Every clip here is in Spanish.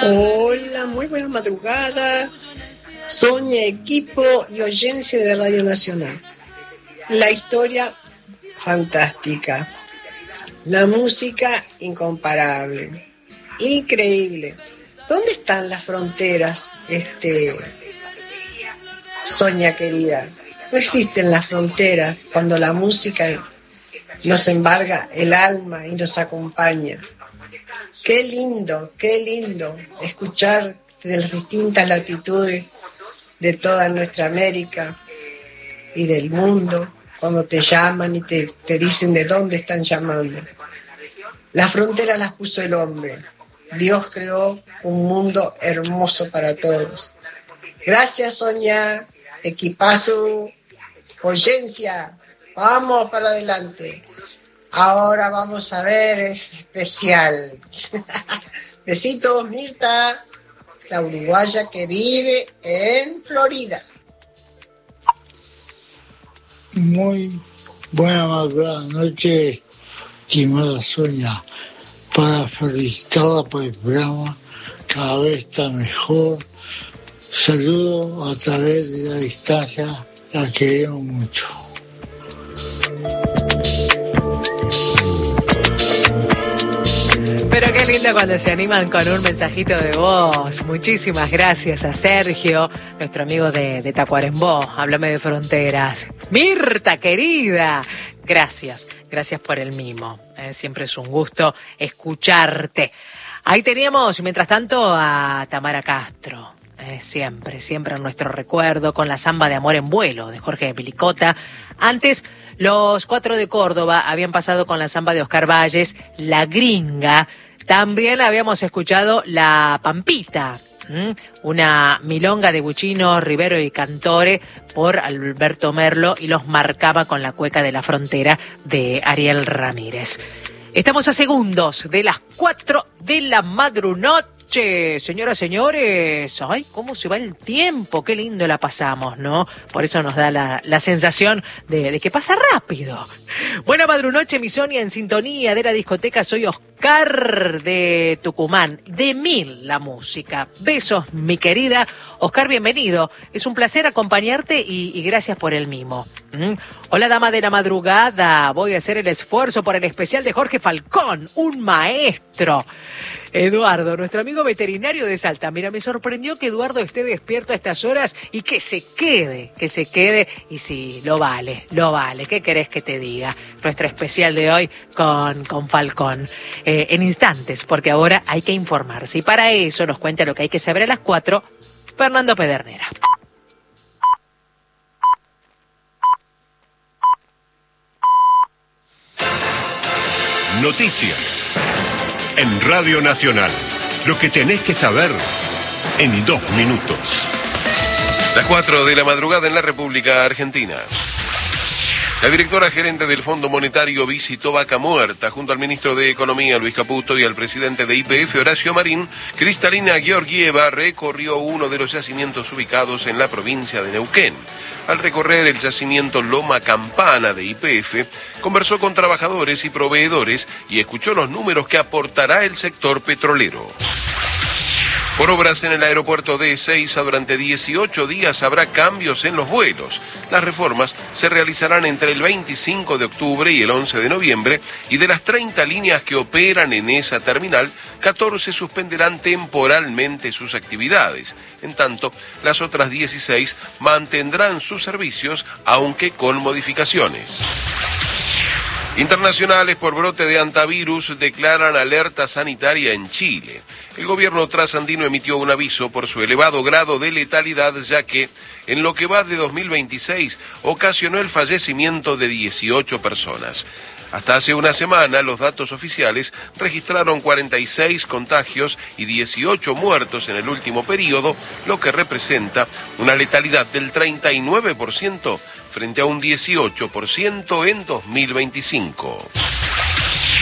Hola, muy buenas madrugadas. Sonia, equipo y oyencia de Radio Nacional. La historia fantástica. La música incomparable. Increíble. ¿Dónde están las fronteras, Sonia querida? No existen las fronteras cuando la música nos embarga el alma y nos acompaña. Qué lindo escuchar de las distintas latitudes de toda nuestra América y del mundo, cuando te llaman y te dicen de dónde están llamando. Las fronteras las puso el hombre. Dios creó un mundo hermoso para todos. Gracias, Sonia, equipazo, oyencia, vamos para adelante. Ahora vamos a ver, es especial. Besitos, Mirta, la uruguaya que vive en Florida. Muy buena madrugada, noche, estimada Sonia, para felicitarla por el programa, cada vez está mejor. Saludo a través de la distancia, la queremos mucho. Pero qué lindo cuando se animan con un mensajito de voz. Muchísimas gracias a Sergio, nuestro amigo de Tacuarembó. Háblame de fronteras. Mirta, querida. Gracias por el mimo. Siempre es un gusto escucharte. Ahí teníamos, mientras tanto, a Tamara Castro. Siempre en nuestro recuerdo, con la samba de Amor en Vuelo de Jorge Pilicota. Antes, los 4 de Córdoba habían pasado con la samba de Oscar Valles, La Gringa. También habíamos escuchado La Pampita, una milonga de Buchino, Rivero y Cantore por Alberto Merlo, y los marcaba con la cueca de la frontera de Ariel Ramírez. Estamos a segundos de las 4 de la madrugada. Señoras, señores, ay, cómo se va el tiempo, qué lindo la pasamos, ¿no? Por eso nos da la sensación de que pasa rápido. Buena madrunoche, mi Sonia, en sintonía de la discoteca. Soy Oscar de Tucumán, de Mil la música. Besos, mi querida. Oscar, bienvenido. Es un placer acompañarte y gracias por el mimo. Hola, dama de la madrugada. Voy a hacer el esfuerzo por el especial de Jorge Falcón, un maestro. Eduardo, nuestro amigo veterinario de Salta. Mira, me sorprendió que Eduardo esté despierto a estas horas y que se quede. Y sí, lo vale. ¿Qué querés que te diga? Nuestro especial de hoy con Falcón. En instantes, porque ahora hay que informarse. Y para eso nos cuenta lo que hay que saber a las 4, Fernando Pedernera. Noticias en Radio Nacional. Lo que tenés que saber en 2 minutos. Las 4 de la madrugada en la República Argentina. La directora gerente del Fondo Monetario visitó Vaca Muerta junto al ministro de Economía, Luis Caputo, y al presidente de YPF, Horacio Marín. Cristalina Georgieva recorrió uno de los yacimientos ubicados en la provincia de Neuquén. Al recorrer el yacimiento Loma Campana de YPF, conversó con trabajadores y proveedores y escuchó los números que aportará el sector petrolero. Por obras en el aeropuerto de Ezeiza, durante 18 días habrá cambios en los vuelos. Las reformas se realizarán entre el 25 de octubre y el 11 de noviembre, y de las 30 líneas que operan en esa terminal, 14 suspenderán temporalmente sus actividades. En tanto, las otras 16 mantendrán sus servicios, aunque con modificaciones. Internacionales por brote de hantavirus declaran alerta sanitaria en Chile. El gobierno trasandino emitió un aviso por su elevado grado de letalidad, ya que en lo que va de 2026 ocasionó el fallecimiento de 18 personas. Hasta hace una semana, los datos oficiales registraron 46 contagios y 18 muertos en el último periodo, lo que representa una letalidad del 39% frente a un 18% en 2025.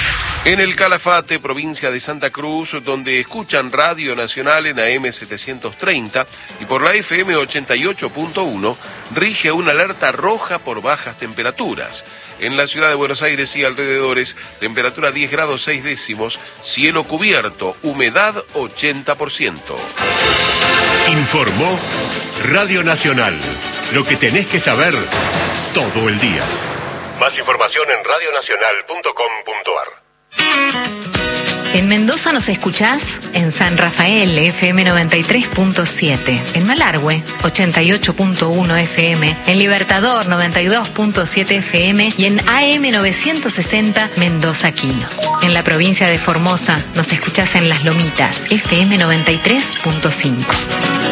En el Calafate, provincia de Santa Cruz, donde escuchan Radio Nacional en AM 730 y por la FM 88.1, rige una alerta roja por bajas temperaturas. En la ciudad de Buenos Aires y alrededores, temperatura 10 grados 6 décimos, cielo cubierto, humedad 80%. Informó Radio Nacional. Lo que tenés que saber todo el día. Más información en radionacional.com.ar. En Mendoza nos escuchás en San Rafael, FM 93.7, en Malargüe, 88.1 FM, en Libertador, 92.7 FM y en AM 960, Mendoza Quino. En la provincia de Formosa nos escuchás en Las Lomitas, FM 93.5.